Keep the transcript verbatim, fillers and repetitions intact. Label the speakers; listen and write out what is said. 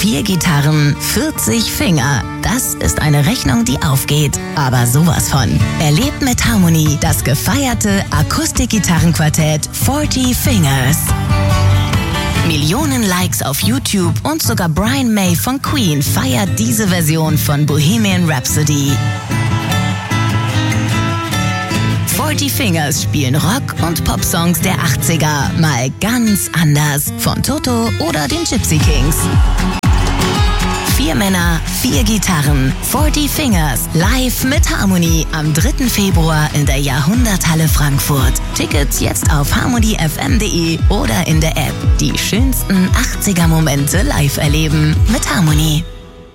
Speaker 1: Vier Gitarren, vierzig Finger. Das ist eine Rechnung, die aufgeht. Aber sowas von. Erlebt mit Harmony das gefeierte Akustikgitarrenquartett vierzig Fingers. Millionen Likes auf YouTube und sogar Brian May von Queen feiert diese Version von Bohemian Rhapsody. vierzig Fingers spielen Rock- und Popsongs der achtziger mal ganz anders. Von Toto oder den Gypsy Kings. Vier Männer, vier Gitarren, vierzig Fingers, live mit Harmony am dritten Februar in der Jahrhunderthalle Frankfurt. Tickets jetzt auf harmony f m punkt d e oder in der App. Die schönsten achtziger Momente live erleben mit Harmony.